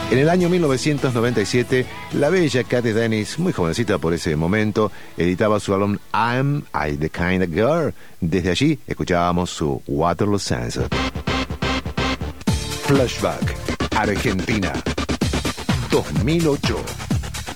En el año 1997, la bella Cathy Dennis, muy jovencita por ese momento, editaba su álbum Am I the Kind of Girl. Desde allí escuchábamos su Waterloo Sunset. Flashback, Argentina, 2008.